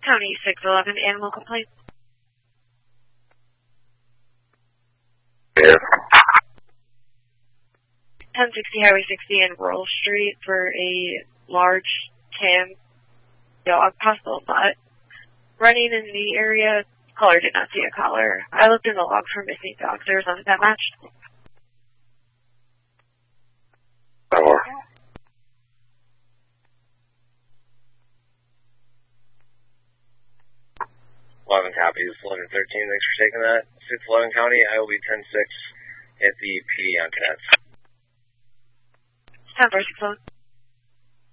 County 611, animal complaint. Yeah. 1060 Highway 60 and Rural Street for a large tan dog, possible butt, running in the area. Caller did not see a collar. I looked in the log for missing dogs. There was nothing that matched. Or 11 copies, 1113. Thanks for taking that. 611 County, I will be 10-6 at the PD on cadets. 10-4, 611.